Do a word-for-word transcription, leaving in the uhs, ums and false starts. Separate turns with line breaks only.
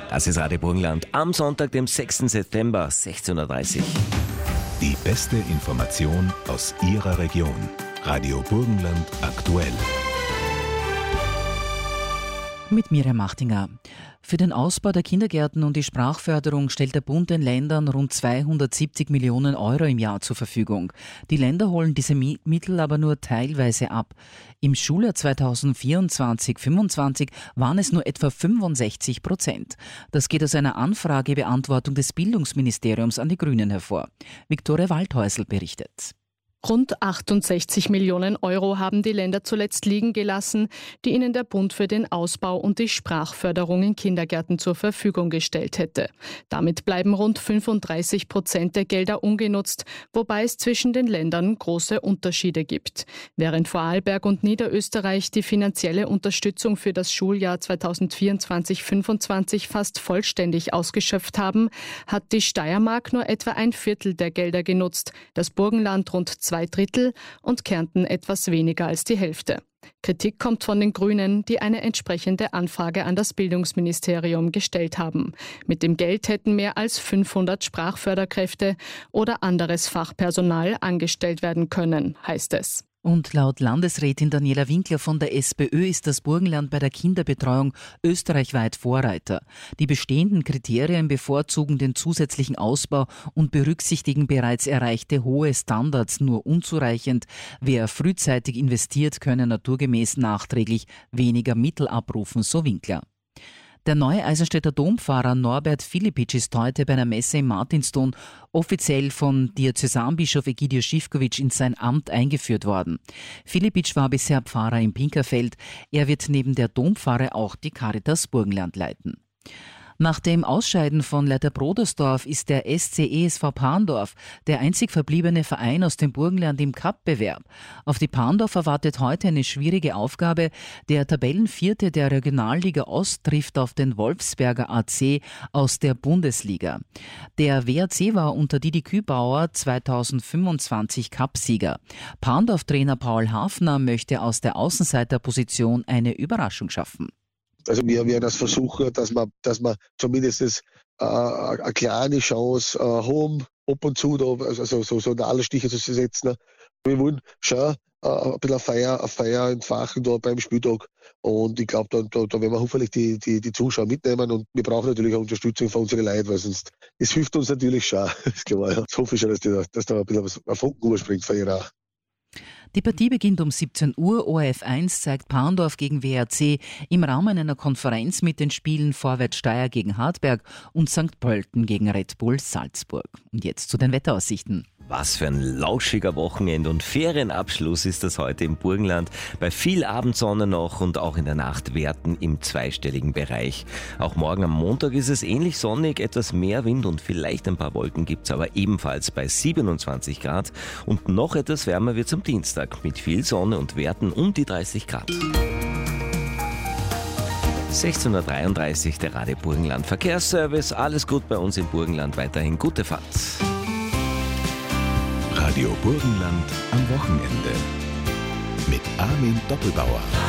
Das ist Radio Burgenland am Sonntag, dem sechsten September, sechzehn Uhr dreißig.
Die beste Information aus Ihrer Region. Radio Burgenland aktuell.
Mit Miriam Machtinger. Für den Ausbau der Kindergärten und die Sprachförderung stellt der Bund den Ländern rund zweihundertsiebzig Millionen Euro im Jahr zur Verfügung. Die Länder holen diese Mittel aber nur teilweise ab. Im Schuljahr zweitausendvierundzwanzig fünfundzwanzig waren es nur etwa fünfundsechzig Prozent. Das geht aus einer Anfragebeantwortung des Bildungsministeriums an die Grünen hervor. Viktoria Waldhäusl berichtet.
Rund achtundsechzig Millionen Euro haben die Länder zuletzt liegen gelassen, die ihnen der Bund für den Ausbau und die Sprachförderung in Kindergärten zur Verfügung gestellt hätte. Damit bleiben rund fünfunddreißig Prozent der Gelder ungenutzt, wobei es zwischen den Ländern große Unterschiede gibt. Während Vorarlberg und Niederösterreich die finanzielle Unterstützung für das Schuljahr zweitausendvierundzwanzig fünfundzwanzig fast vollständig ausgeschöpft haben, hat die Steiermark nur etwa ein Viertel der Gelder genutzt, das Burgenland rund zwei Drittel und Kärnten etwas weniger als die Hälfte. Kritik kommt von den Grünen, die eine entsprechende Anfrage an das Bildungsministerium gestellt haben. Mit dem Geld hätten mehr als fünfhundert Sprachförderkräfte oder anderes Fachpersonal angestellt werden können, heißt es.
Und laut Landesrätin Daniela Winkler von der SPÖ ist das Burgenland bei der Kinderbetreuung österreichweit Vorreiter. Die bestehenden Kriterien bevorzugen den zusätzlichen Ausbau und berücksichtigen bereits erreichte hohe Standards nur unzureichend. Wer frühzeitig investiert, könne naturgemäß nachträglich weniger Mittel abrufen, so Winkler. Der neue Eisenstädter Dompfarrer Norbert Filipitsch ist heute bei einer Messe im Martinston offiziell von Diözesanbischof Egidius Živković in sein Amt eingeführt worden. Filipitsch war bisher Pfarrer in Pinkerfeld. Er wird neben der Dompfarre auch die Caritas Burgenland leiten. Nach dem Ausscheiden von Leiter Brodersdorf ist der S C E S V Parndorf der einzig verbliebene Verein aus dem Burgenland im Cup-Bewerb. Auf die Parndorfer wartet heute eine schwierige Aufgabe. Der Tabellenvierte der Regionalliga Ost trifft auf den Wolfsberger A C aus der Bundesliga. Der W A C war unter Didi Kübauer zweitausendfünfundzwanzig Cup-Sieger. Parndorf-Trainer Paul Hafner möchte aus der Außenseiterposition eine Überraschung schaffen.
Also wir werden das versuchen, dass wir, dass wir zumindest äh, eine kleine Chance äh, haben, ab und zu, da, also so, so eine Allerstiche zu setzen. Wir wollen schon äh, ein bisschen eine Feier, eine Feier entfachen da beim Spieltag. Und ich glaube, da, da, da werden wir hoffentlich die, die, die Zuschauer mitnehmen. Und wir brauchen natürlich auch Unterstützung von unseren Leuten, weil sonst, es hilft uns natürlich schon. Das, klar, ja. Das hoffe ich schon, dass, die, dass da ein bisschen was, ein Funken überspringt von ihrer.
Die Partie beginnt um siebzehn Uhr. O R F eins zeigt Parndorf gegen W A C im Rahmen einer Konferenz mit den Spielen Vorwärts Steyr gegen Hartberg und Sankt Pölten gegen Red Bull Salzburg. Und jetzt zu den Wetteraussichten.
Was für ein lauschiger Wochenend- und Ferienabschluss ist das heute im Burgenland. Bei viel Abendsonne noch und auch in der Nacht Werten im zweistelligen Bereich. Auch morgen am Montag ist es ähnlich sonnig, etwas mehr Wind und vielleicht ein paar Wolken gibt es aber ebenfalls bei siebenundzwanzig Grad. Und noch etwas wärmer wird es am Dienstag mit viel Sonne und Werten um die dreißig Grad. sechzehn Uhr dreiunddreißig, der Radio Burgenland Verkehrsservice. Alles gut bei uns im Burgenland, weiterhin gute Fahrt.
Radio Burgenland am Wochenende mit Armin Doppelbauer.